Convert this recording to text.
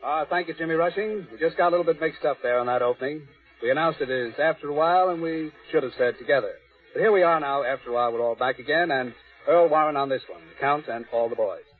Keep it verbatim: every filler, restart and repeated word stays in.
Uh, thank you, Jimmy Rushing. We just got a little bit mixed up there on that opening. We announced it as After a While, and we should have said Together. But here we are now, After a While, we're all back again, and Earl Warren on this one, The Count and All the Boys.